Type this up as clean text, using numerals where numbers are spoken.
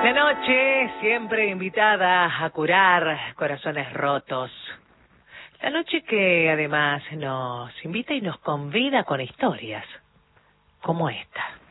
La noche siempre invitada a curar corazones rotos. La noche que además nos invita y nos convida con historias como esta.